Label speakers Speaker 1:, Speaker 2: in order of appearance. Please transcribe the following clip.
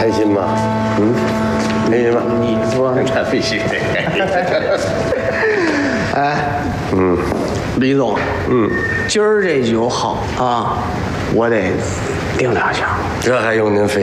Speaker 1: 开心吗？开心吗？
Speaker 2: 你说
Speaker 1: 那必须得开心。
Speaker 2: 哎，李总，今儿这酒好啊，我得定两下。
Speaker 1: 这还用您费